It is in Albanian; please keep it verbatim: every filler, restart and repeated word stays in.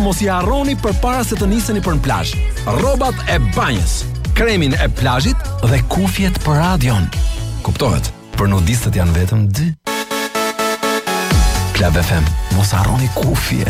mos i harroni përpara se të niseni për në plazh. Rrobat e banjës, kremin e plazhit dhe kufjet për radion. Kuptohet, për nudistët janë vetëm dy. Club F M, mos harroni kufje.